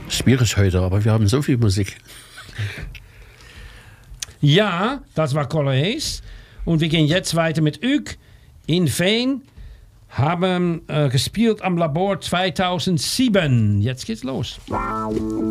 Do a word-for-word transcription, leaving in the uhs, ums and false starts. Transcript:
Schwierig heute, aber wir haben so viel Musik. Ja, das war Colle Hayes. Und wir gehen jetzt weiter mit Uk in Veen. Haben äh, gespielt am Labor zweitausendsieben. Jetzt geht's los.